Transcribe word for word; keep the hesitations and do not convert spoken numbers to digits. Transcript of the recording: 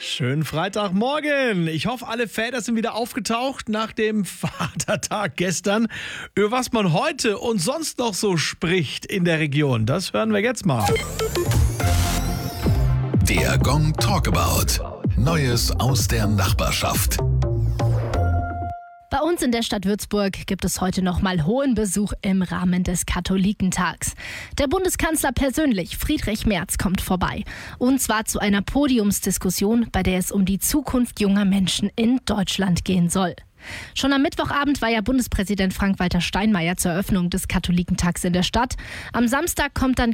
Schönen Freitagmorgen. Ich hoffe, alle Väter sind wieder aufgetaucht nach dem Vatertag gestern. Über was man heute und sonst noch so spricht in der Region, das hören wir jetzt mal. Der Gong Talkabout. Neues aus der Nachbarschaft. Bei uns in der Stadt Würzburg gibt es heute nochmal hohen Besuch im Rahmen des Katholikentags. Der Bundeskanzler persönlich, Friedrich Merz, kommt vorbei. Und zwar zu einer Podiumsdiskussion, bei der es um die Zukunft junger Menschen in Deutschland gehen soll. Schon am Mittwochabend war ja Bundespräsident Frank-Walter Steinmeier zur Eröffnung des Katholikentags in der Stadt. Am Samstag kommt dann